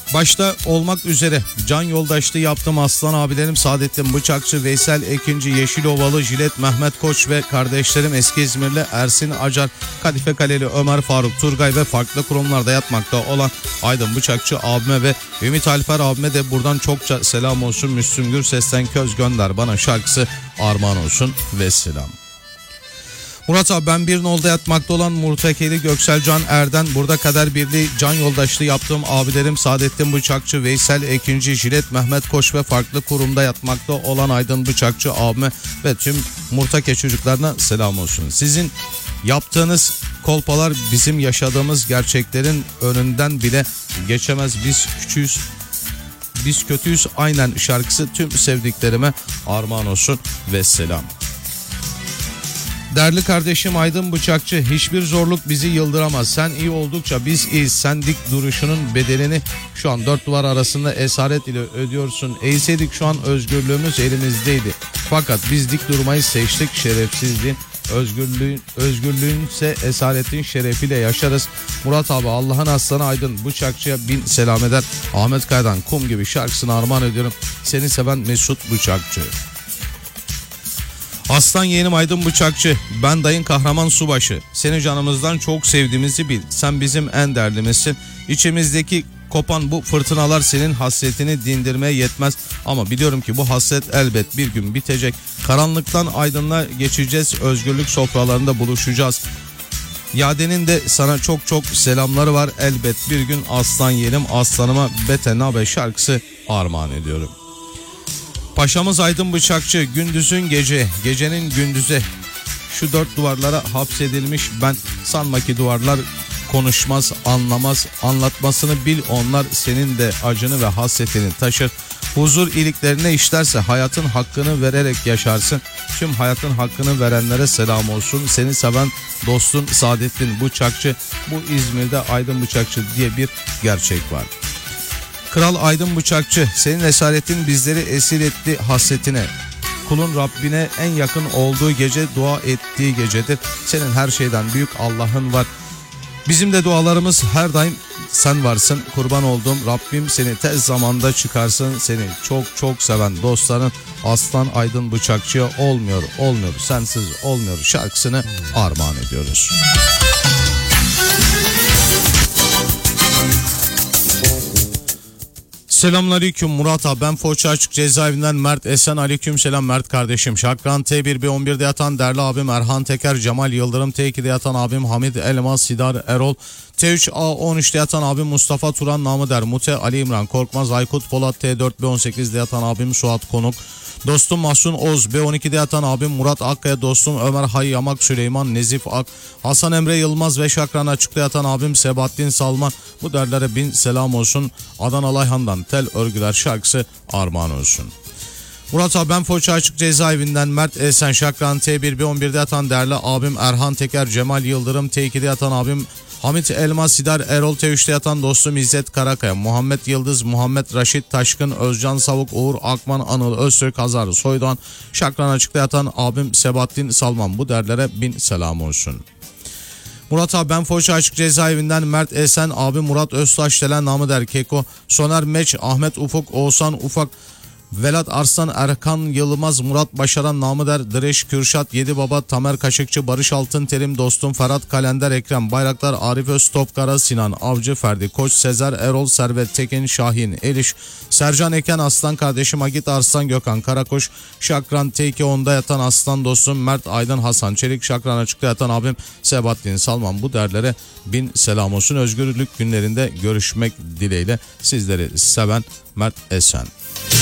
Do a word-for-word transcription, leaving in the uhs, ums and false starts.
Başta olmak üzere can yoldaşlığı yaptığım aslan abilerim Saadettin Bıçakçı, Veysel Ekinci, Yeşilovalı, Jilet, Mehmet Koç ve kardeşlerim Eski İzmirli Ersin Acar, Kadife Kaleli Ömer Faruk Turgay ve farklı kurumlarda yatmakta olan Aydın Bıçakçı abime ve Ümit Alper abime de buradan çokça selam olsun. Müslüm Gürses'ten Köz Gönder Bana şarkısı armağan olsun ve selam. Murat abi, ben bir nolda yatmakta olan Murtekeli Gökselcan Erden, burada kader birliği can yoldaşlığı yaptığım abilerim Saadettin Bıçakçı, Veysel Ekinci, Jilet, Mehmet Koç ve farklı kurumda yatmakta olan Aydın Bıçakçı abime ve tüm Murteke çocuklarına selam olsun. Sizin yaptığınız kolpalar bizim yaşadığımız gerçeklerin önünden bile geçemez. Biz küçüğüz, biz kötüyüz aynen şarkısı tüm sevdiklerime armağan olsun ve selam. Değerli kardeşim Aydın Bıçakçı, hiçbir zorluk bizi yıldıramaz. Sen iyi oldukça biz iyiyiz. Sen dik duruşunun bedelini şu an dört duvar arasında esaret ile ödüyorsun. Eğseydik şu an özgürlüğümüz elimizdeydi. Fakat biz dik durmayı seçtik, şerefsizliğin. Özgürlüğün, özgürlüğün ise esaretin şerefiyle yaşarız. Murat abi, Allah'ın aslanı Aydın Bıçakçı'ya bin selam eder. Ahmet Kaya'dan Kum gibi şarkısını armağan ediyorum. Seni seven Mesut Bıçakçı. Aslan yeğenim Aydın Bıçakçı, ben dayın kahraman subaşı. Seni canımızdan çok sevdiğimizi bil. Sen bizim en değerlimizsin. İçimizdeki kopan bu fırtınalar senin hasretini dindirmeye yetmez. Ama biliyorum ki bu hasret elbet bir gün bitecek. Karanlıktan aydınlığa geçeceğiz. Özgürlük sofralarında buluşacağız. Yadenin de sana çok çok selamları var. Elbet bir gün aslan yeğenim aslanıma Bete Nabe şarkısı armağan ediyorum. Paşamız Aydın Bıçakçı, gündüzün gece, gecenin gündüze. Şu dört duvarlara hapsedilmiş ben, sanma ki duvarlar konuşmaz, anlamaz. Anlatmasını bil, onlar senin de acını ve hasretini taşır. Huzur iyiliklerine işlerse hayatın hakkını vererek yaşarsın. Tüm hayatın hakkını verenlere selam olsun. Seni seven dostun Saadettin Bıçakçı. Bu İzmir'de Aydın Bıçakçı diye bir gerçek var. Kral Aydın Bıçakçı, senin esaretin bizleri esir etti hasretine. Kulun Rabbine en yakın olduğu gece dua ettiği gecedir. Senin her şeyden büyük Allah'ın var. Bizim de dualarımız her daim sen varsın. Kurban olduğum Rabbim seni tez zamanda çıkarsın. Seni çok çok seven dostların Aslan Aydın Bıçakçı'ya olmuyor, olmuyor, sensiz olmuyor şarkısını armağan ediyoruz. Selamünaleyküm Murat abi, ben Foça Açık Cezaevinden Mert Esen. Aleyküm selam Mert kardeşim. Şakran T bir B on bir'de yatan değerli abim Erhan Teker, Cemal Yıldırım, T iki'de yatan abim Hamid Elmas, Sidar Erol, T üç A on üç'te yatan abim Mustafa Turan, namı der Mute, Ali İmran Korkmaz, Aykut Polat, T dört B on sekiz'de yatan abim Suat Konuk, dostum Mahsun Oz, B on iki'de yatan abim Murat Akkaya, dostum Ömer Hayyamak, Süleyman Nezif Ak, Hasan Emre Yılmaz ve Şakran Açık'ta yatan abim Sebahattin Salman. Bu derlere bin selam olsun. Adana Ayhan'dan Tel Örgüler şarkısı armağan olsun. Murat abi, ben Foça Açık Cezaevinden Mert Esen. Şakran T bir B on bir'de yatan değerli abim Erhan Teker, Cemal Yıldırım, T iki'de yatan abim Hamit Elmas, Sidar Erol, T üç'te yatan dostum İzzet Karakaya, Muhammed Yıldız, Muhammed Raşit Taşkın, Özcan Savuk, Uğur Akman, Anıl Öztürk, Hazar Soydan, Şakran Açık'ta yatan abim Sebahattin Salman. Bu derlere bin selam olsun. Murat abi, ben Foça Açık Cezaevinden Mert Esen, abi Murat Öztaş delen namı der Keko, Soner Meç, Ahmet Ufuk, Oğuzhan Ufak, Velat Arslan, Erkan Yılmaz, Murat Başaran namı der Direş Kürşat, Yedi Baba, Tamer Kaşıkçı, Barış Altınterim, dostum Ferhat Kalender, Ekrem Bayraktar, Arif Öztopkara, Sinan Avcı, Ferdi Koç, Sezer Erol, Servet Tekin, Şahin Eliş, Sercan Eken, Aslan kardeşim Agit Arslan, Gökhan Karakoş, Şakran T iki onda yatan aslan dostum Mert Aydın, Hasan Çelik, Şakran Açık'ta yatan abim Sebahattin Salman. Bu derlere bin selam olsun. Özgürlük günlerinde görüşmek dileğiyle sizleri seven Mert Esen.